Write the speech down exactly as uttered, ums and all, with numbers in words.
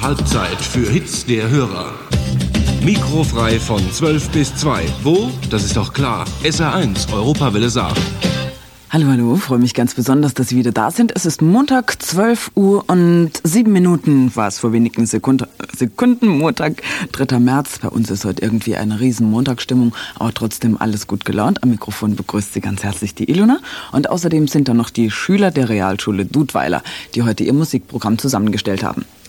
Halbzeit für Hits der Hörer. Mikrofrei von zwölf bis zwei. Wo? Das ist doch klar. S R eins, Europawelle Saar. Hallo, hallo, freue mich ganz besonders, dass Sie wieder da sind. Es ist Montag, zwölf Uhr und sieben Minuten, war es vor wenigen Sekunden, Sekunden, Montag, dritter März. Bei uns ist heute irgendwie eine riesen Montagsstimmung, aber trotzdem alles gut gelaunt. Am Mikrofon begrüßt Sie ganz herzlich die Ilona. Und außerdem sind da noch die Schüler der Realschule Dudweiler, die heute ihr Musikprogramm zusammengestellt haben.